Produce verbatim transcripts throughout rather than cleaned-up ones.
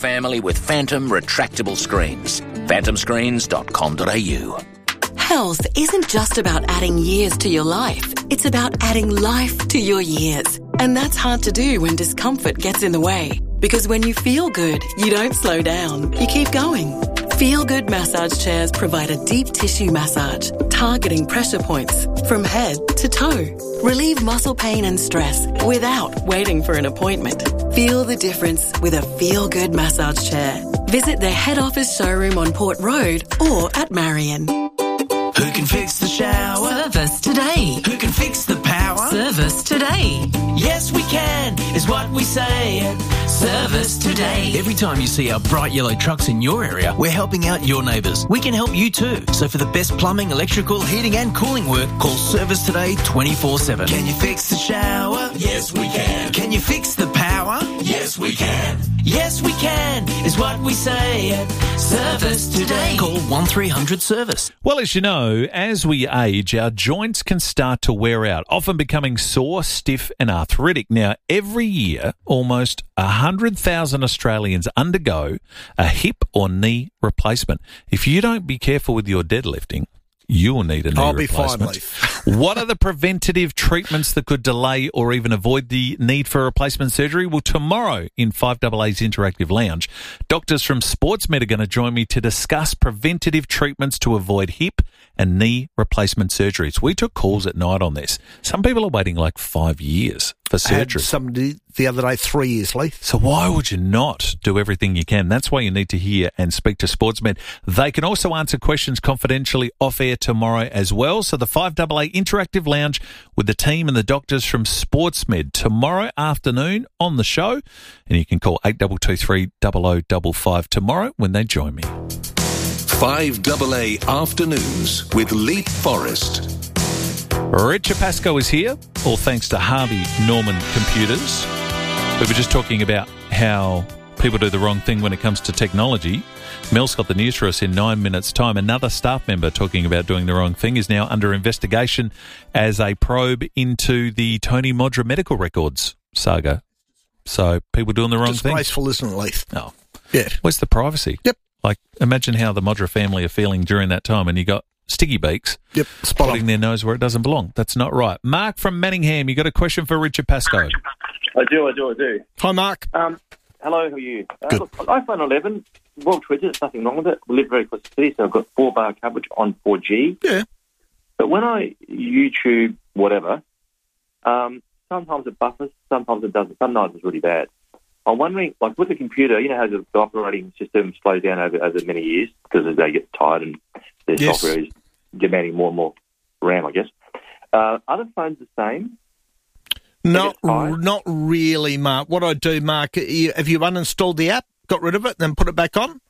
Family with Phantom retractable screens. phantom screens dot com dot a u. Health isn't just about adding years to your life. It's about adding life to your years. And that's hard to do when discomfort gets in the way. Because when you feel good, you don't slow down. You keep going. Feel Good massage chairs provide a deep tissue massage, targeting pressure points from head to toe. Relieve muscle pain and stress without waiting for an appointment. Feel the difference with a Feel Good massage chair. Visit their head office showroom on Port Road or at Marion. Who can fix the shower? Service today. Who can fix the power? Service today. Yes, we can, is what we say. Service today. Every time you see our bright yellow trucks in your area, we're helping out your neighbours. We can help you too. So for the best plumbing, electrical, heating and cooling work, call Service Today twenty-four seven. Can you fix the shower? Yes, we can. Can you fix the power? Yes, we can. Yes, we can, is what we say. Service Today. Call one three hundred service. Well, as you know, as we age, our joints can start to wear out, often becoming sore, stiff and arthritic. Now, every year, almost one hundred thousand Australians undergo a hip or knee replacement. If you don't be careful with your deadlifting, you will need a knee I'll be replacement. fine, What are the preventative treatments that could delay or even avoid the need for replacement surgery? Well, tomorrow in five A A's Interactive Lounge, doctors from SportsMed are going to join me to discuss preventative treatments to avoid hip and knee replacement surgeries. We took calls at night on this. Some people are waiting like five years for surgery. Had somebody the other day, three years, Leith. So why would you not do everything you can? That's why you need to hear and speak to SportsMed. They can also answer questions confidentially off air tomorrow as well. So the five A A Interactive Lounge with the team and the doctors from SportsMed tomorrow afternoon on the show. And you can call eight two two three, zero zero five five tomorrow when they join me. five A A Afternoons with Leith Forrest. Richard Pascoe is here, all thanks to Harvey Norman Computers. We were just talking about how people do the wrong thing when it comes to technology. Mel's got the news for us in nine minutes' time. Another staff member talking about doing the wrong thing is now under investigation as a probe into the Tony Modra medical records saga. So people doing the wrong thing. Disgraceful, isn't it, Leith? Oh. Yeah. Where's the privacy? Yep. Like, imagine how the Modra family are feeling during that time, and you got sticky beaks Yep. Spot putting on. their nose where it doesn't belong. That's not right. Mark from Manningham, you got a question for Richard Pascoe? I do, I do, I do. Hi, Mark. Um, hello, how are you? Uh, Good. Look, iPhone eleven, well treated, there's nothing wrong with it. We live very close to the city, so I've got four bar coverage on four G. Yeah. But when I YouTube whatever, um, sometimes it buffers, sometimes it doesn't. Sometimes it's really bad. I'm wondering, like with the computer, you know how the operating system slows down over, over many years because as they get tired and their Yes. software is demanding more and more RAM, I guess. Uh, are the phones the same? Not, Is it high? not really, Mark. What I do, Mark, you, have you uninstalled the app, got rid of it, then put it back on?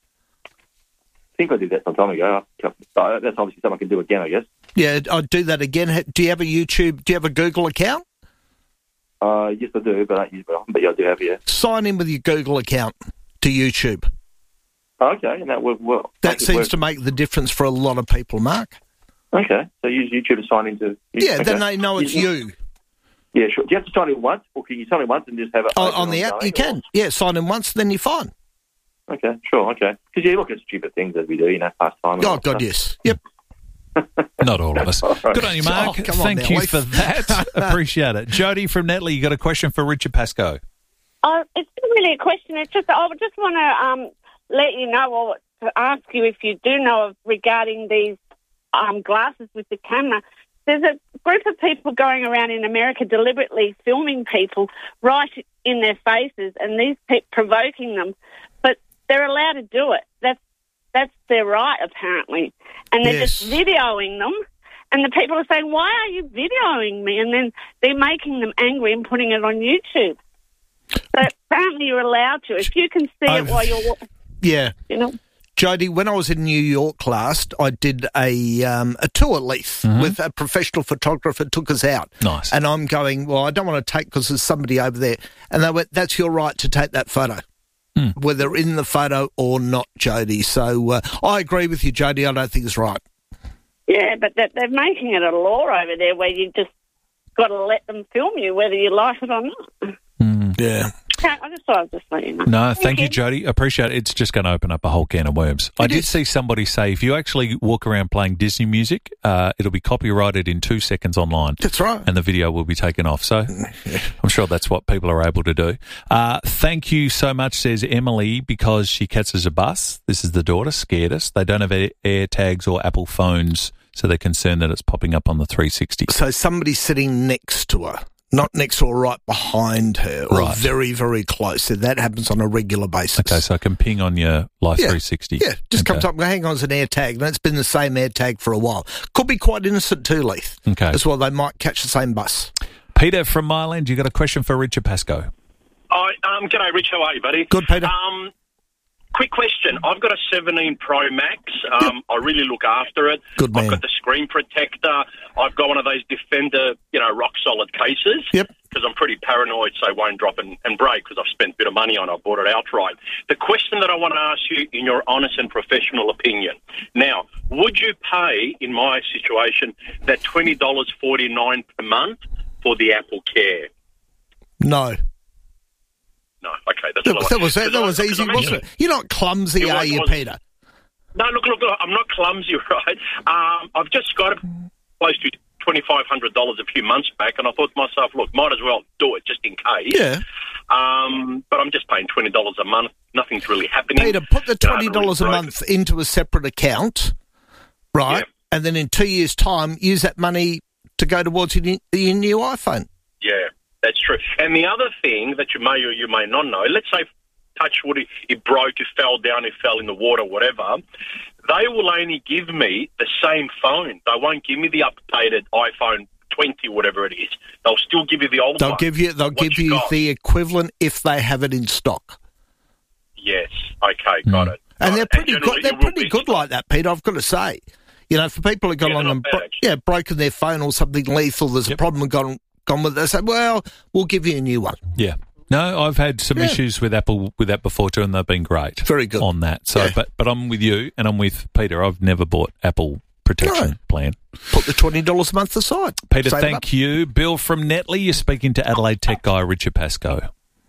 I think I did that some time ago. Uh, That's obviously something I can do again, I guess. Yeah, I'd do that again. Ha- Do you have a YouTube, do you have a Google account? Uh, yes, I do, but I don't use it very often, but yeah, I do have, yeah. Sign in with your Google account to YouTube. Okay, and that worked well. That Make it seems work. to make the difference for a lot of people, Mark. Okay, so use YouTube to sign into... Yeah, okay. then they know it's you. Yeah, sure. Do you have to sign in once, or can you sign in once and just have it... On, open on the app, ongoing, you can. or- Yeah, sign in once, then you're fine. Okay, sure, okay. Because you look at stupid things as we do, you know, past time. and Oh, all God, that yes. Yep. Not all of us. All right. Good on you, Mark. Oh, come on Thank now, you Leith. for that. Appreciate it. Jody from Netley, you got a question for Richard Pascoe? Oh, it's not really a question. It's just I just want to um, let you know or to ask you if you do know of regarding these um, glasses with the camera. There's a group of people going around in America deliberately filming people right in their faces, and these people provoking them, but they're allowed to do it. That's that's their right, apparently, and they're Yes. just videoing them. And the people are saying, "Why are you videoing me?" And then they're making them angry and putting it on YouTube. So apparently you're allowed to. If you can see I've- it while you're, Yeah. you know. Jody, when I was in New York last, I did a um, a tour, Leith, Mhm. with a professional photographer took us out. Nice. And I'm going, well, I don't want to take because there's somebody over there. And they went, that's your right to take that photo, Mm. whether in the photo or not, Jody. So uh, I agree with you, Jody. I don't think it's right. Yeah, but they're, they're making it a law over there where you just got to let them film you whether you like it or not. Mm. Yeah. Okay, I just thought I'd just let you know. No, thank you, Jody. Appreciate it. It's just going to open up a whole can of worms. I did see somebody say if you actually walk around playing Disney music, uh, it'll be copyrighted in two seconds online. That's right. And the video will be taken off. So I'm sure that's what people are able to do. Uh, thank you so much, says Emily, because she catches a bus. This is the daughter, scared us. They don't have air, air tags or Apple phones, so they're concerned that it's popping up on the three sixty. So somebody's sitting next to her. Not next to or right behind her, or Right. very, very close. So that happens on a regular basis. Okay, so I can ping on your Life Yeah. three sixty. Yeah, just okay. comes up and goes, hang on, it's an air tag. And it's been the same air tag for a while. Could be quite innocent too, Leith. Okay. As well, they might catch the same bus. Peter from Myland, you got a question for Richard Pascoe? I, um, g'day, Rich. How are you, buddy? Good, Peter. Um, quick question. I've got a seventeen Pro Max. Um, Yep. I really look after it. Good man. I've got the screen protector. I've got one of those Defender, you know, rock-solid cases. Yep. Because I'm pretty paranoid, so it won't drop and, and break because I've spent a bit of money on it. I bought it outright. The question that I want to ask you, in your honest and professional opinion, now, would you pay, in my situation, that twenty dollars forty-nine per month for the Apple Care? No. No, okay. That's That, all I- that was that, 'cause that I- was because easy, I'm wasn't it? You're not clumsy, It are was, you, was- Peter? No, look, look, look, I'm not clumsy, right? Um, I've just got it close to twenty-five hundred dollars a few months back, and I thought to myself, look, might as well do it just in case. Yeah. Um, but I'm just paying twenty dollars a month. Nothing's really happening. Peter, put the You know, twenty dollars a really month into a separate account, right? Yeah. And then in two years' time, use that money to go towards your, your new iPhone. Yeah, that's true. And the other thing that you may or you may not know, let's say, touch wood, it, it broke, it fell down, it fell in the water, whatever, they will only give me the same phone. They won't give me the updated iPhone twenty, whatever it is. They'll still give you the old They'll one. give you they'll What give you you got. the equivalent if they have it in stock. Yes. Okay, got it. And Got they're it. pretty generally good. They're it will pretty be good stock. like that, Peter. I've got to say, you know, for people who gone Yeah, on they're and not bro- bad, actually. yeah broken their phone or something lethal, there's a Yep. problem and gone gone with it. They say, well, we'll give you a new one. Yeah. No, I've had some Yeah. issues with Apple with that before too, and they've been great. Very good. on that. So, Yeah. but but I'm with you, and I'm with Peter. I've never bought Apple protection No. plan. Put the twenty dollars a month aside. Peter, Save it up. thank you. Bill from Netley, you're speaking to Adelaide tech guy Richard Pascoe.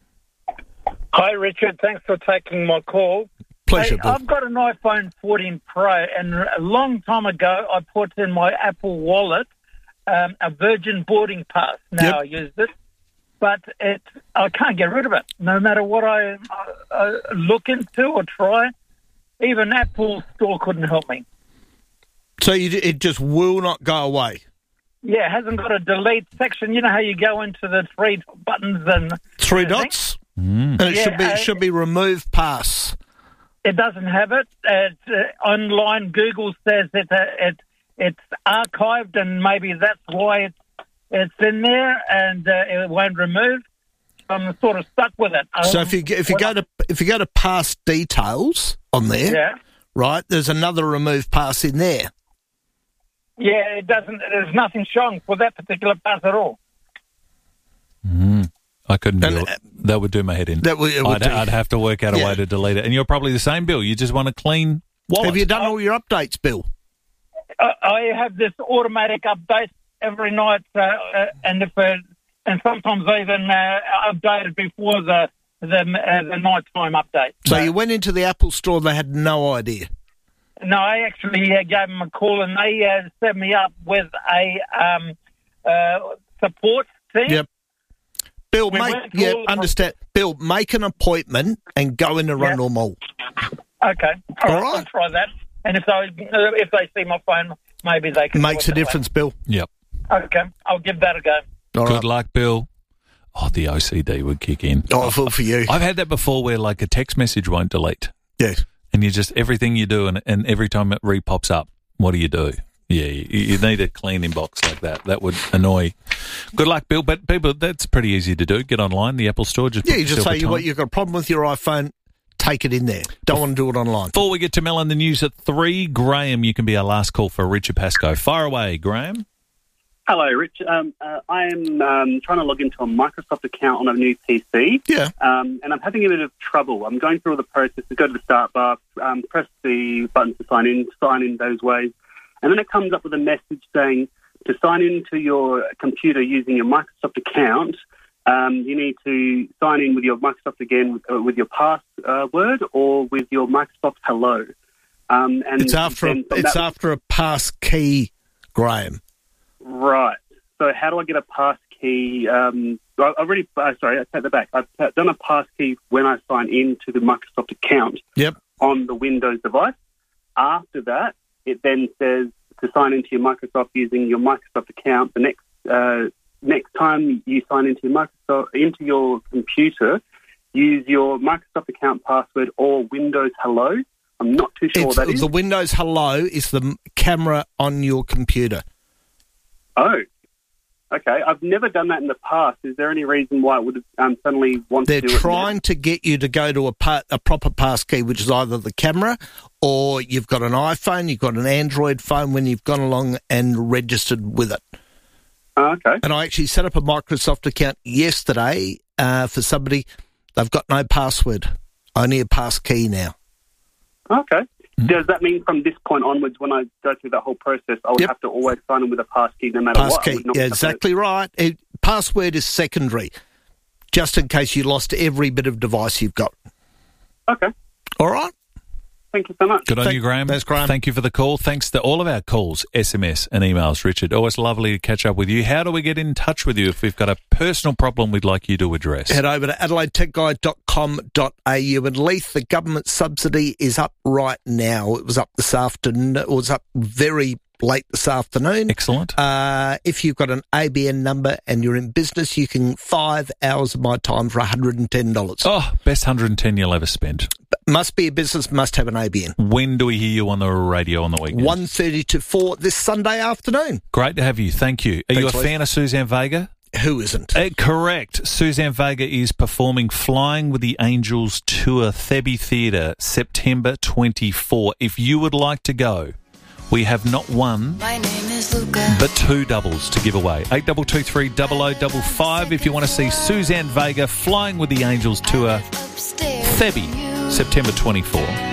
Hi, Richard. Thanks for taking my call. Pleasure, Hey, Bill. I've got an iPhone fourteen Pro, and a long time ago, I put in my Apple Wallet um, a Virgin boarding pass. Now Yep. I used it, but it I can't get rid of it. No matter what I, I, I look into or try, even Apple Store couldn't help me. So you, it just will not go away. Yeah, it hasn't got a delete section. You know how you go into the three buttons and Three everything? dots, and it Yeah, should be uh, it should be remove pass. It doesn't have it. It's, uh, online, Google says that uh, it it's archived, and maybe that's why it's it's in there, and uh, it won't remove. I'm sort of stuck with it. So Um, if you if you when go to if you go to pass details on there, yeah, right, there's another remove pass in there. yeah, it doesn't. There's nothing showing for that particular pass at all. I couldn't And, do it. uh, That would do my head in. That would- it would I'd, do- I'd have to work out a Yeah. way to delete it. And you're probably the same, Bill. You just want a clean wallet. Have you done all your updates, Bill? I, I have this automatic update every night, uh, uh, and if uh, and sometimes I even uh, update it before the the, uh, the nighttime update. So you went into the Apple store, they had no idea. No, I actually uh, gave them a call, and they uh, set me up with a um, uh, support team. Yep. Bill, We make went through yeah, all the- understand. Bill, make an appointment and go in the Yeah. Rundle Mall. Okay, all All right, right. I'll try that. And if they uh, if they see my phone, maybe they can. Makes do a it that difference, Bill. Yep. way. Okay, I'll give that a go. All Good right. luck, Bill. Oh, the O C D would kick in. Oh, I feel for you. I've had that before where like a text message won't delete. Yeah. And you just, everything you do, and, and every time it re-pops up, what do you do? Yeah, you, you need a clean inbox like that. That would annoy. Good luck, Bill. But people, that's pretty easy to do. Get online, the Apple Store. Just Yeah, book you just yourself say a you, time. what, you've got a problem with your iPhone, take it in there. Don't want to do it online. Before we get to Mel and the news at three, Graham, you can be our last call for Richard Pascoe. Fire away, Graham. Hello, Rich. Um, uh, I am um, trying to log into a Microsoft account on a new P C, Yeah. um, and I'm having a bit of trouble. I'm going through all the process to go to the start bar, um, press the button to sign in, sign in those ways, and then it comes up with a message saying to sign into your computer using your Microsoft account, Um, you need to sign in with your Microsoft again with, uh, with your password or with your Microsoft Hello. Um, and it's after a, it's that, after a pass key, Graham. Right. So how do I get a pass key? Um, I already, uh, sorry, I take that back. I've done a pass key when I sign into the Microsoft account yep. on the Windows device. After that, it then says to sign into your Microsoft using your Microsoft account. The next uh, next time you sign into your Microsoft into your computer, use your Microsoft account password or Windows Hello. I'm not too sure it's, what that is. The Windows Hello is the camera on your computer. Oh, okay. I've never done that in the past. Is there any reason why it would um, suddenly want They're to do it? They're trying to get you to go to a, pa- a proper pass key, which is either the camera or you've got an iPhone, you've got an Android phone when you've gone along and registered with it. Oh, okay. And I actually set up a Microsoft account yesterday uh, for somebody. They've got no password, only a pass key now. Okay. Does that mean from this point onwards, when I go through that whole process, I would yep. have to always sign in with a pass key no matter pass what? Key. Yeah, exactly right. It, password is secondary, just in case you lost every bit of device you've got. Okay. All right. Thank you so much. Good on Thank, you, Graham. Thanks, Graham. Thank you for the call. Thanks to all of our calls, S M S and emails, Richard. Always lovely to catch up with you. How do we get in touch with you if we've got a personal problem we'd like you to address? Head over to adelaide tech guide dot com dot a u. And Leith, the government subsidy is up right now. It was up this afternoon. It was up very late this afternoon. Excellent. Uh, if you've got an A B N number and you're in business, you can five hours of my time for one hundred ten dollars. Oh, best one hundred ten you'll ever spend. Must be a business, must have an A B N. When do we hear you on the radio on the weekend? one thirty to four this Sunday afternoon. Great to have you. Thank you. Are Thanks, you a Lee. fan of Suzanne Vega? Who isn't? Uh, correct. Suzanne Vega is performing Flying with the Angels tour, Thebe Theatre, September twenty-fourth. If you would like to go, we have not one, but two doubles to give away. eight two two three, double oh double five if you want to see Suzanne Vega Flying with the Angels tour, Thebe, September twenty-fourth.